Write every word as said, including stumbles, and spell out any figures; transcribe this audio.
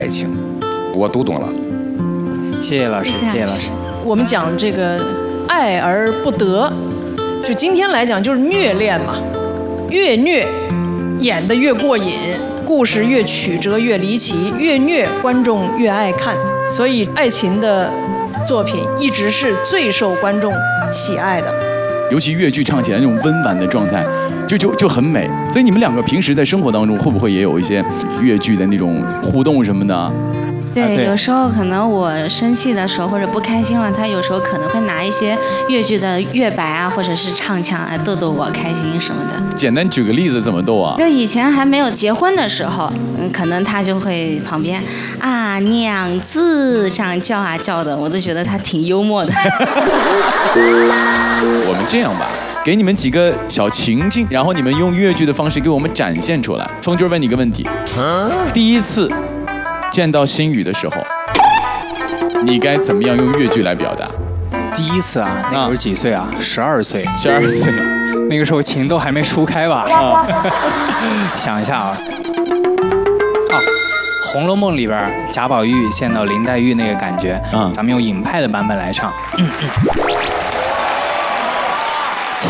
爱情，我读懂了。 谢谢老师，谢谢老师。 我们讲这个爱而不得，就今天来讲就是虐恋嘛，越虐演得越过瘾，故事越曲折越离奇，越虐观众越爱看，所以爱情的作品一直是最受观众喜爱的。 尤其越剧唱起来那种温婉的状态，就就就很美。所以你们两个平时在生活当中会不会也有一些越剧的那种互动什么的？ 对， 啊对有时候可能我生气的时候或者不开心了，他有时候可能会拿一些越剧的越白啊，或者是唱腔啊逗逗我开心什么的。 简单举个例子，怎么逗啊？ 就以前还没有结婚的时候，嗯，可能他就会旁边啊娘子这样叫啊叫的，我都觉得他挺幽默的。 我们这样吧，给你们几个小情境，然后你们用越剧的方式给我们展现出来。风军问你一个问题：第一次见到心雨的时候，你该怎么样用越剧来表达？ 第一次啊，那时候几岁啊？十二岁， 十二岁， 那个时候情窦还没初开吧？啊，想一下啊，啊，《红楼梦》里边贾宝玉见到林黛玉那个感觉， 嗯， 咱们用尹派的版本来唱。嗯嗯